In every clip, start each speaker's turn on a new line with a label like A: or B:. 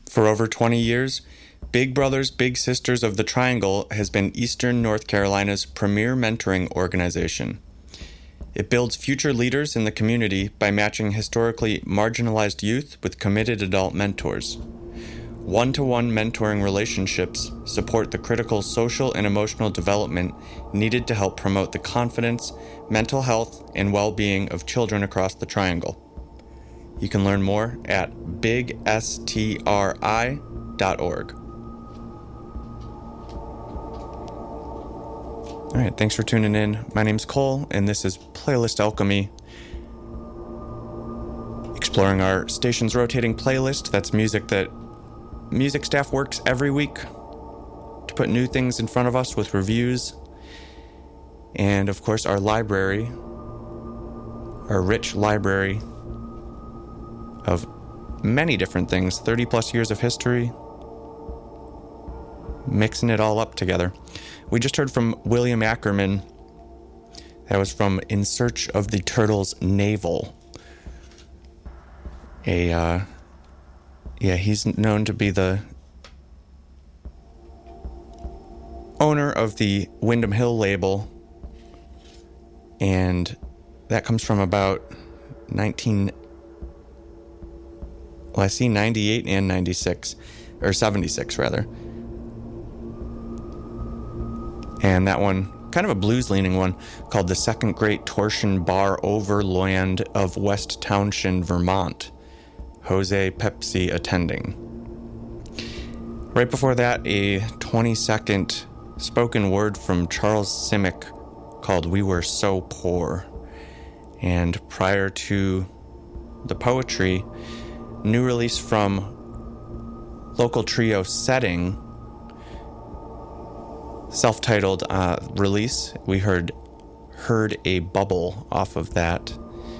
A: For over 20 years, Big Brothers Big Sisters of the Triangle has been Eastern North Carolina's premier mentoring organization. It builds future leaders in the community by matching historically marginalized youth with committed adult mentors. One-to-one mentoring relationships support the critical social and emotional development needed to help promote the confidence, mental health, and well-being of children across the Triangle. You can learn more at bigstri.org. All right, thanks for tuning in. My name's Cole, and this is Playlist Alchemy, exploring our station's rotating playlist. That's music that music staff works every week to put new things in front of us with reviews. And, of course, our library, our rich library of many different things, 30-plus years of history, mixing it all up together. We just heard from William Ackerman. That was from In Search of the Turtle's Navel. He's known to be the owner of the Windham Hill label, and that comes from about 98 and 96, or 76 rather. And that one, kind of a blues-leaning one, called The Second Great Torsion Bar Overland of West Townshend, Vermont. Jose Pepsi attending. Right before that, a 20-second spoken word from Charles Simic called We Were So Poor. And prior to the poetry, new release from local trio Setting, self-titled release. We heard A Bubble off of that.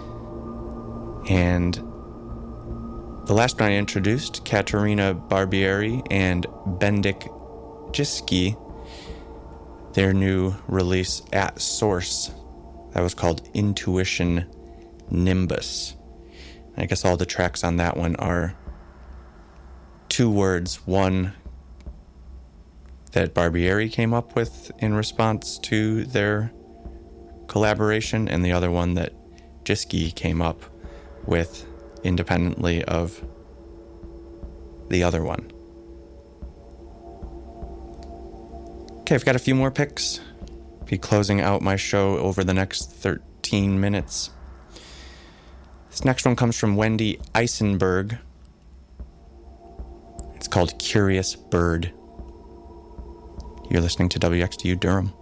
A: And the last one I introduced, Katerina Barbieri and Bendik Jiski, their new release At Source. That was called Intuition Nimbus. I guess all the tracks on that one are two words. One that Barbieri came up with in response to their collaboration, and the other one that Jiski came up with independently of the other one. Okay, I've got a few more picks. Be closing out my show over the next 13 minutes. This next one comes from Wendy Eisenberg. It's called Curious Bird. You're listening to WXDU Durham.